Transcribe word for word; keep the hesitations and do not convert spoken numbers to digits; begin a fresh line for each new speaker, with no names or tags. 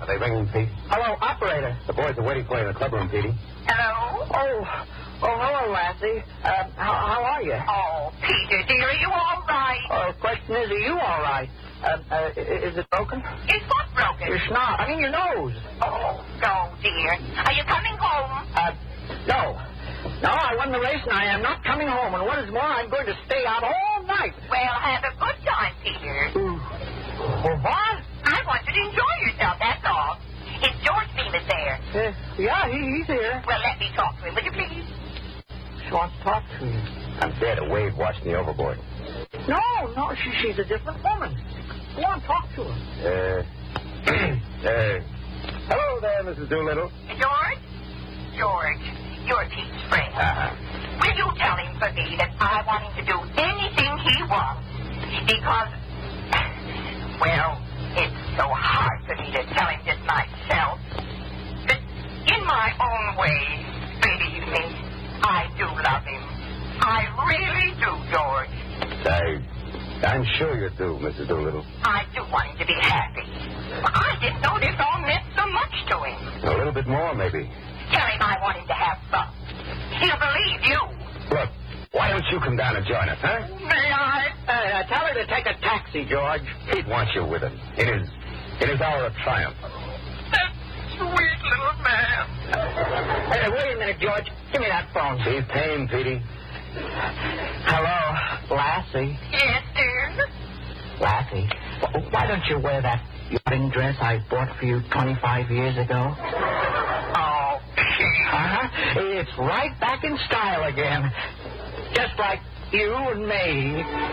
Are they ringing, Pete?
Hello, operator.
The boys are waiting for you in the clubroom, Petey.
Hello?
Oh, oh, hello, Lassie. Uh, how, how are you?
Oh, Peter, dear, are you all right?
Oh, the question is, are you all right? Uh, uh, is it broken?
Is what broken?
Your snot. I mean, your nose.
Oh, no, dear. Are you coming home?
Uh, no. No, I won the race, and I am not coming home. And what is more, I'm going to stay out all night.
Well, have a good time, Peter.
Well, what?
I want you to enjoy yourself, that's all. Is George Bemis there?
Uh, yeah, he, he's here.
Well, let me talk to him, will you please?
She wants to talk to you.
I'm scared of Wade watching the overboard.
No, no, she, she's a different woman. Go on, talk to her.
Uh, uh, hello there, Missus Doolittle.
George? George, you're Pete's friend.
Uh-huh.
Will you tell him for me that I want him to do anything he wants? Because, well, it's so hard for me to tell him this myself. But in my own way, believe me, I do love him. I really do, George.
I, I'm sure you do, Missus Doolittle.
I do want him to be happy. But I didn't know this all meant so much to him.
A little bit more, maybe.
Tell him I want him to have fun. He'll believe you.
Look, why don't you come down and join us, huh?
May I?
Uh, tell her to take a taxi, George.
Pete wants you with him. In his, in his hour of triumph.
That sweet little man.
Hey, wait a minute, George. Give me that phone.
She's tame, Petey.
Hello, Lassie.
Yes, dear?
Lassie, wh- why don't you wear that yachting dress I bought for you twenty-five years ago?
Oh, Pete.
Uh-huh. It's right back in style again. Just like you and me.